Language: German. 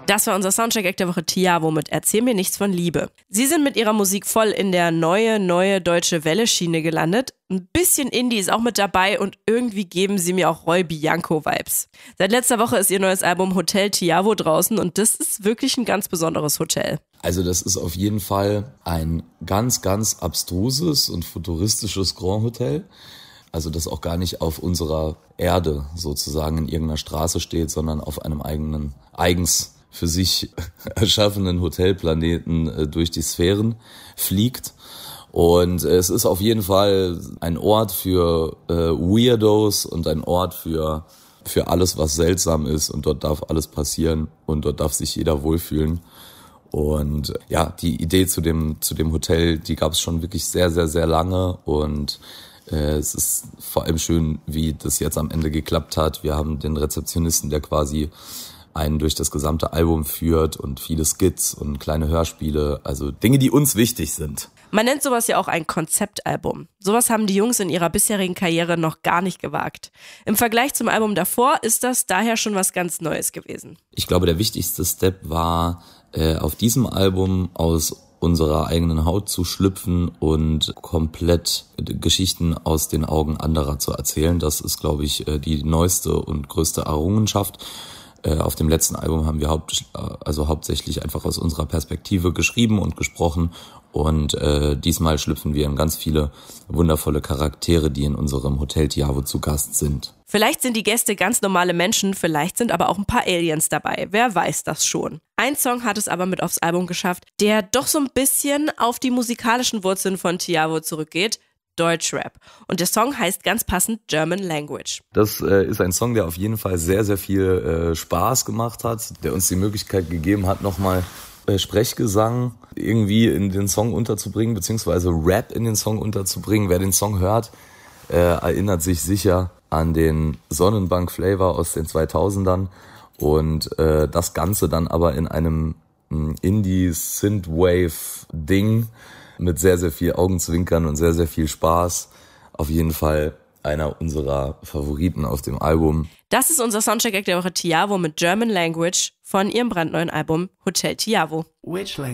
Das war unser Soundcheck-Act der Woche, Tiavo mit Erzähl mir nichts von Liebe. Sie sind mit ihrer Musik voll in der neue deutsche Welle-Schiene gelandet. Ein bisschen Indie ist auch mit dabei und irgendwie geben sie mir auch Roy Bianco-Vibes. Seit letzter Woche ist ihr neues Album Hotel Tiavo draußen und das ist wirklich ein ganz besonderes Hotel. Also das ist auf jeden Fall ein ganz, ganz abstruses und futuristisches Grand Hotel. Also das auch gar nicht auf unserer Erde sozusagen in irgendeiner Straße steht, sondern auf einem eigens für sich erschaffenen Hotelplaneten durch die Sphären fliegt. Und es ist auf jeden Fall ein Ort für Weirdos und ein Ort für alles, was seltsam ist. Und dort darf alles passieren und dort darf sich jeder wohlfühlen. Und ja, die Idee zu dem Hotel, die gab es schon wirklich sehr, sehr, sehr lange. Und es ist vor allem schön, wie das jetzt am Ende geklappt hat. Wir haben den Rezeptionisten, der quasi einen durch das gesamte Album führt und viele Skits und kleine Hörspiele, also Dinge, die uns wichtig sind. Man nennt sowas ja auch ein Konzeptalbum. Sowas haben die Jungs in ihrer bisherigen Karriere noch gar nicht gewagt. Im Vergleich zum Album davor ist das daher schon was ganz Neues gewesen. Ich glaube, der wichtigste Step war, auf diesem Album aus unserer eigenen Haut zu schlüpfen und komplett Geschichten aus den Augen anderer zu erzählen. Das ist, glaube ich, die neueste und größte Errungenschaft. Auf dem letzten Album haben wir hauptsächlich einfach aus unserer Perspektive geschrieben und gesprochen und diesmal schlüpfen wir in ganz viele wundervolle Charaktere, die in unserem Hotel Tiavo zu Gast sind. Vielleicht sind die Gäste ganz normale Menschen, vielleicht sind aber auch ein paar Aliens dabei, wer weiß das schon. Ein Song hat es aber mit aufs Album geschafft, der doch so ein bisschen auf die musikalischen Wurzeln von Tiavo zurückgeht. Deutschrap. Und der Song heißt ganz passend German Language. Das ist ein Song, der auf jeden Fall sehr, sehr viel Spaß gemacht hat, der uns die Möglichkeit gegeben hat, nochmal Sprechgesang irgendwie in den Song unterzubringen, beziehungsweise Rap in den Song unterzubringen. Wer den Song hört, erinnert sich sicher an den Sonnenbank-Flavor aus den 2000ern und das Ganze dann aber in einem Indie-Synthwave-Ding mit sehr, sehr viel Augenzwinkern und sehr, sehr viel Spaß. Auf jeden Fall einer unserer Favoriten auf dem Album. Das ist unser Soundcheck-Act der Woche, Tiavo mit German Language von ihrem brandneuen Album Hotel Tiavo. Which language?